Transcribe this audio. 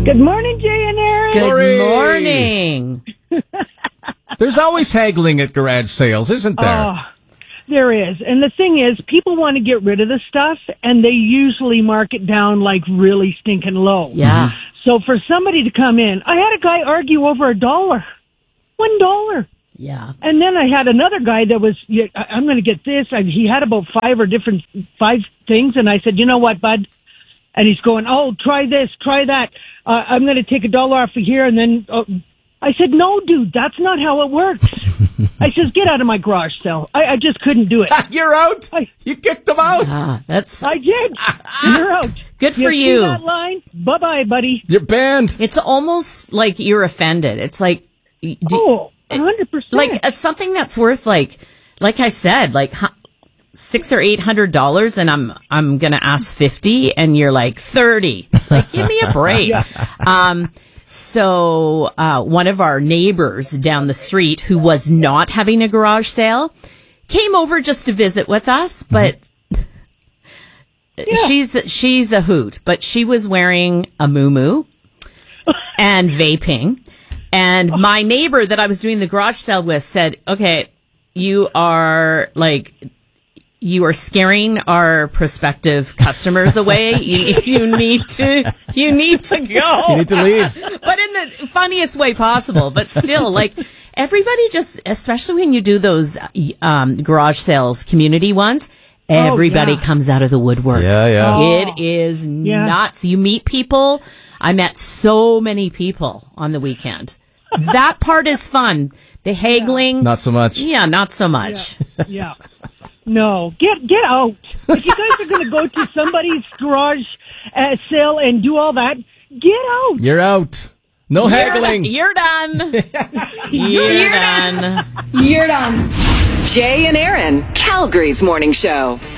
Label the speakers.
Speaker 1: Good morning, Jay and Aaron.
Speaker 2: Good
Speaker 3: Lori.
Speaker 2: morning.
Speaker 3: There's always haggling at garage sales, isn't there?
Speaker 1: There is. And the thing is, people want to get rid of the stuff, and they usually mark it down like really stinking low.
Speaker 2: Yeah.
Speaker 1: So for somebody to come in, I had a guy argue over $1. $1.
Speaker 2: Yeah.
Speaker 1: And then I had another guy that was, I'm going to get this. He had about five things, and I said, you know what, bud? And he's going, oh, try this, try that. I'm going to take $1 off of here, and then I said, no, dude, that's not how it works. I says, get out of my garage sale. I just couldn't do it.
Speaker 3: You're out. You kicked them out.
Speaker 1: I did. You're out.
Speaker 2: Good for
Speaker 1: See
Speaker 2: you.
Speaker 1: that line? Bye-bye, buddy.
Speaker 3: You're banned.
Speaker 2: It's almost like you're offended. It's like,
Speaker 1: 100%.
Speaker 2: like something that's worth like I said, like $600 or $800, and I'm gonna ask 50, and you're like 30. Like, give me a break. So one of our neighbors down the street, who was not having a garage sale, came over just to visit with us, but she's a hoot. But she was wearing a muumuu and vaping. And my neighbor that I was doing the garage sale with said, okay, you are scaring our prospective customers away. You need to go.
Speaker 3: You need to leave.
Speaker 2: But in the funniest way possible. But still, like, everybody just, especially when you do those garage sales, community ones, everybody comes out of the woodwork.
Speaker 3: Yeah.
Speaker 2: It is nuts. You meet people. I met so many people on the weekend. That part is fun. The haggling.
Speaker 3: Not so much.
Speaker 2: Yeah, not so much.
Speaker 1: Yeah. No, get out. If you guys are going to go to somebody's garage sale and do all that, get out.
Speaker 3: You're out. No haggling.
Speaker 2: You're done. You're done.
Speaker 4: You're done. Jay and Aaron, Calgary's morning show.